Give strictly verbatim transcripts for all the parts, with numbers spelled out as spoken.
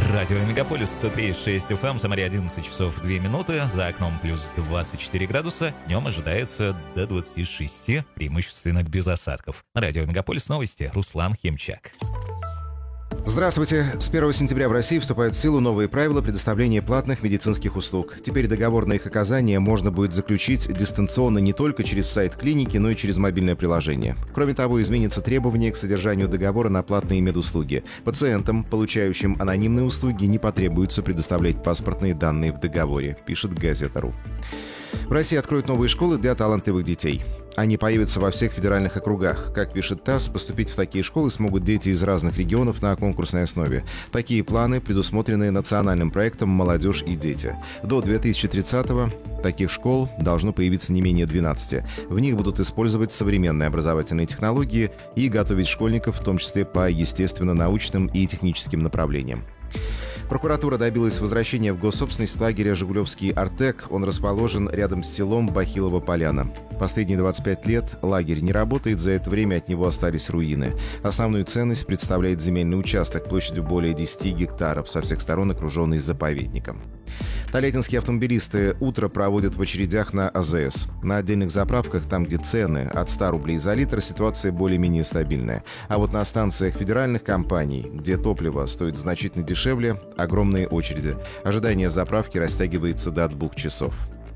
Радио Мегаполис сто три и шесть эф эм, Самаре одиннадцать часов две минуты, за окном плюс двадцать четыре градуса, днем ожидается до двадцати шести, преимущественно без осадков. Радио Мегаполис, новости, Руслан Химчак. Здравствуйте. С первого сентября в России вступают в силу новые правила предоставления платных медицинских услуг. Теперь договор на их оказание можно будет заключить дистанционно не только через сайт клиники, но и через мобильное приложение. Кроме того, изменится требование к содержанию договора на платные медуслуги. Пациентам, получающим анонимные услуги, не потребуется предоставлять паспортные данные в договоре, пишет Газета.ру. В России откроют новые школы для талантливых детей. Они появятся во всех федеральных округах. Как пишет ТАСС, поступить в такие школы смогут дети из разных регионов на конкурсной основе. Такие планы предусмотрены национальным проектом «Молодежь и дети». До две тысячи тридцатого таких школ должно появиться не менее двенадцати. В них будут использовать современные образовательные технологии и готовить школьников, в том числе по естественно-научным и техническим направлениям. Прокуратура добилась возвращения в госсобственность лагеря «Жигулевский Артек». Он расположен рядом с селом Бахилова Поляна. Последние двадцать пять лет лагерь не работает, за это время от него остались руины. Основную ценность представляет земельный участок площадью более десяти гектаров, со всех сторон окруженный заповедником. Тольяттинские автомобилисты утро проводят в очередях на а зэ эс. На отдельных заправках, там, где цены от ста рублей за литр, ситуация более-менее стабильная. А вот на станциях федеральных компаний, где топливо стоит значительно дешевле, огромные очереди. Ожидание заправки растягивается до двух часов.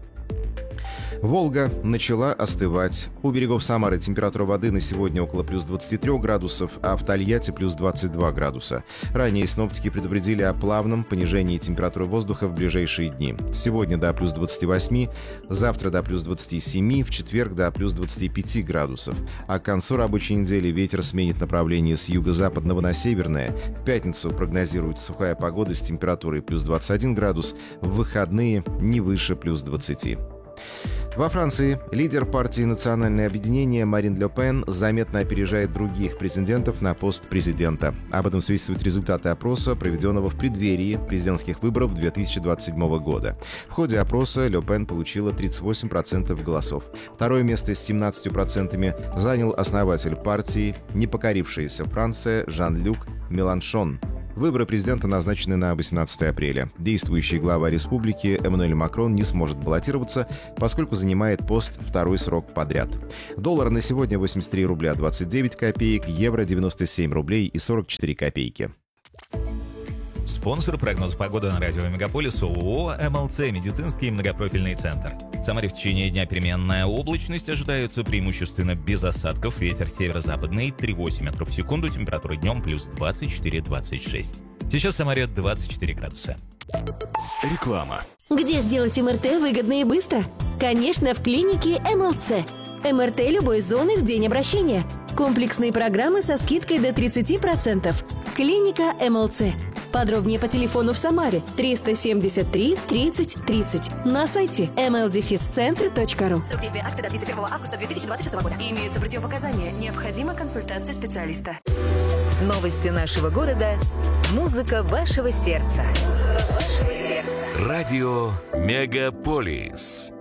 Волга начала остывать. У берегов Самары температура воды на сегодня около плюс двадцати трёх градусов, а в Тольятти плюс двадцать два градуса. Ранее синоптики предупредили о плавном понижении температуры воздуха в ближайшие дни. Сегодня до плюс двадцати восьми, завтра до плюс двадцати семи, в четверг до плюс двадцати пяти градусов. А к концу рабочей недели ветер сменит направление с юго-западного на северное. В пятницу прогнозируется сухая погода с температурой плюс двадцать один градус, в выходные не выше плюс двадцати. Во Франции лидер партии «Национальное объединение» Марин Ле Пен заметно опережает других претендентов на пост президента. Об этом свидетельствуют результаты опроса, проведенного в преддверии президентских выборов две тысячи двадцать седьмого года. В ходе опроса Ле Пен получила тридцать восемь процентов голосов. Второе место с семнадцатью процентами занял основатель партии «Не покорившаяся Франция» Жан-Люк Меланшон. Выборы президента назначены на восемнадцатое апреля. Действующий глава республики Эммануэль Макрон не сможет баллотироваться, поскольку занимает пост второй срок подряд. Доллар на сегодня восемьдесят три рубля двадцать девять копеек, евро девяносто семь рублей и сорок четыре копейки. Спонсор прогноза погоды на радио Мегаполис ООО эм эл цэ «Медицинский многопрофильный центр». В Самаре в течение дня переменная облачность, ожидается преимущественно без осадков, ветер северо-западный три целых восемь метров в секунду, температура днем плюс двадцать четыре - двадцать шесть. Сейчас в Самаре двадцать четыре градуса. Реклама. Где сделать эм эр тэ выгодно и быстро? Конечно, в клинике эм эл цэ. эм эр тэ любой зоны в день обращения. Комплексные программы со скидкой до тридцати процентов. Клиника эм эл цэ. Подробнее по телефону в Самаре триста семьдесят три тридцать тридцать. На сайте эм эл дефис центр точка ру. Срок действия акции до тридцать первого августа две тысячи двадцать шестого года. Имеются противопоказания. Необходима консультация специалиста. Новости нашего города. Музыка вашего сердца. Музыка вашего сердца. Радио Мегаполис.